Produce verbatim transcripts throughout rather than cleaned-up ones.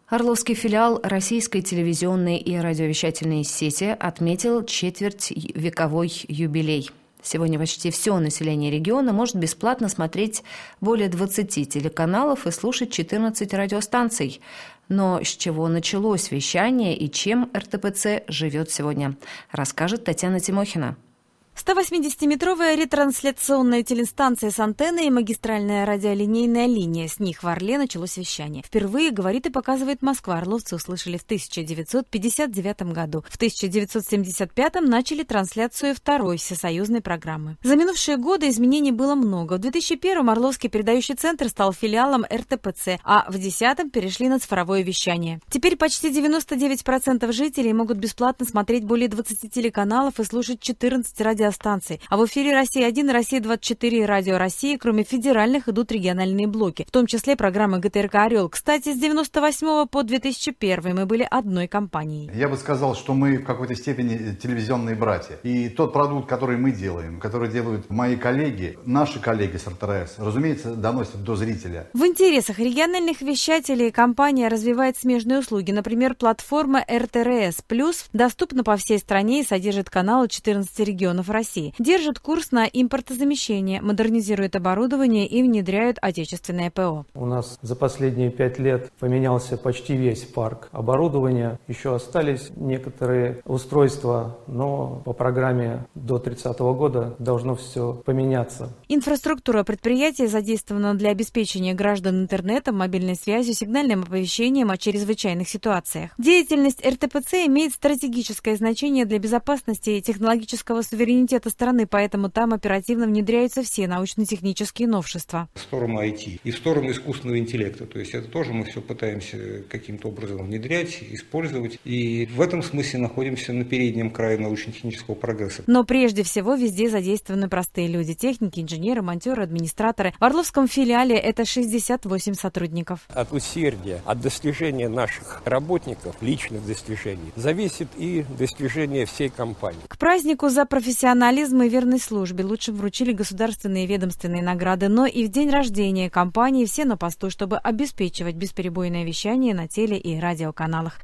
Орловский филиал российской телевизионной и радиовещательной сети отметил четвертьвековой юбилей. Сегодня почти все население региона может бесплатно смотреть более двадцати телеканалов и слушать четырнадцать радиостанций. Но с чего началось вещание и чем эр тэ пэ цэ живет сегодня, расскажет Татьяна Тимохина. сто восьмидесятиметровая ретрансляционная телестанция с антенной и магистральная радиолинейная линия. С них в Орле началось вещание. Впервые говорит и показывает Москва. Орловцы услышали в тысяча девятьсот пятьдесят девятом году. В тысяча девятьсот семьдесят пятом начали трансляцию второй всесоюзной программы. За минувшие годы изменений было много. В две тысячи первом Орловский передающий центр стал филиалом эр тэ пэ цэ, а в две тысячи десятом перешли на цифровое вещание. Теперь почти девяносто девять процентов жителей могут бесплатно смотреть более двадцати телеканалов и слушать четырнадцать радиостанций. станций. А в эфире «Россия один» и «Россия двадцать четыре» и «Радио России», кроме федеральных, идут региональные блоки, в том числе программы гэ тэ эр ка «Орел». Кстати, с девяносто восьмого по две тысячи первый мы были одной компанией. Я бы сказал, что мы в какой-то степени телевизионные братья. И тот продукт, который мы делаем, который делают мои коллеги, наши коллеги с эр тэ эр эс, разумеется, доносят до зрителя. В интересах региональных вещателей компания развивает смежные услуги. Например, платформа эр тэ эр эс плюс доступна по всей стране и содержит каналы четырнадцати регионов России. Держит курс на импортозамещение, модернизирует оборудование и внедряют отечественное пэ о. У нас за последние пять лет поменялся почти весь парк оборудования. Еще остались некоторые устройства, но по программе до тридцатого года должно все поменяться. Инфраструктура предприятия задействована для обеспечения граждан интернетом, мобильной связью, сигнальным оповещением о чрезвычайных ситуациях. Деятельность эр тэ пэ цэ имеет стратегическое значение для безопасности и технологического суверенитета страны, поэтому там оперативно внедряются все научно-технические новшества. В сторону ай ти и в сторону искусственного интеллекта. То есть это тоже мы все пытаемся каким-то образом внедрять, использовать. И в этом смысле находимся на переднем крае научно-технического прогресса. Но прежде всего везде задействованы простые люди. Техники, инженеры, монтеры, администраторы. В Орловском филиале это шестьдесят восемь сотрудников. От усердия, от достижения наших работников, личных достижений, зависит и достижение всей компании. К празднику за профессионализм и верной службе лучшим вручили государственные и ведомственные награды, но и в день рождения компании все на посту, чтобы обеспечивать бесперебойное вещание на теле- и радиоканалах.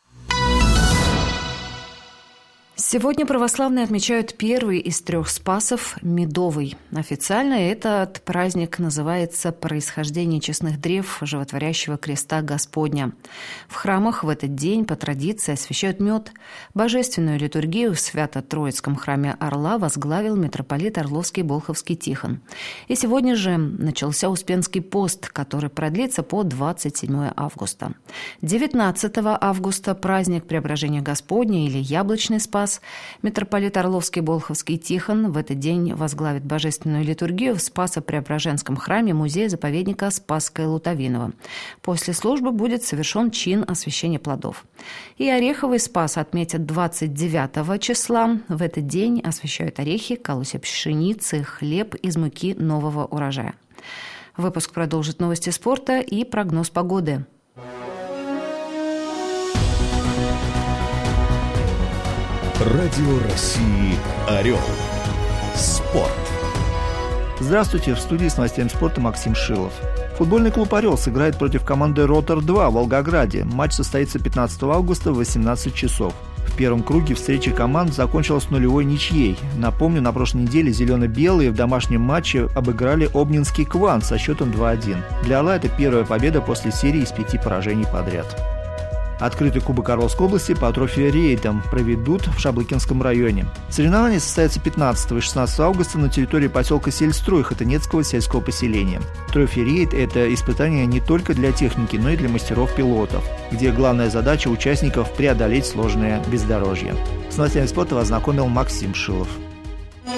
Сегодня православные отмечают первый из трех спасов – Медовый. Официально этот праздник называется «Происхождение честных древ животворящего креста Господня». В храмах в этот день по традиции освящают мед. Божественную литургию в Свято-Троицком храме Орла возглавил митрополит Орловский Болховский Тихон. И сегодня же начался Успенский пост, который продлится по двадцать седьмое августа. девятнадцатого августа праздник Преображения Господня или Яблочный спас. Митрополит Орловский Болховский Тихон в этот день возглавит божественную литургию в Спасо-Преображенском храме музея-заповедника Спасское Лутовиново. После службы будет совершен чин освящения плодов. И Ореховый спас отметят двадцать девятого числа. В этот день освящают орехи, колосья пшеницы, хлеб из муки нового урожая. Выпуск продолжит новости спорта и прогноз погоды. Радио России «Орел». Спорт. Здравствуйте, в студии с новостями спорта Максим Шилов. Футбольный клуб «Орел» сыграет против команды «Ротор-два» в Волгограде. Матч состоится пятнадцатого августа в восемнадцать часов. В первом круге встречи команд закончилась нулевой ничьей. Напомню, на прошлой неделе зелено-белые в домашнем матче обыграли Обнинский «Квант» со счетом два один. Для «Орла» это первая победа после серии из пяти поражений подряд. Открытый кубок Орловской области по трофи-рейтам проведут в Шаблыкинском районе. Соревнования состоятся пятнадцатого и шестнадцатого августа на территории поселка Сельстрой Хотынецкого сельского поселения. Трофи-рейд – это испытание не только для техники, но и для мастеров-пилотов, где главная задача участников – преодолеть сложное бездорожье. С новостями спорта вас знакомил Максим Шилов.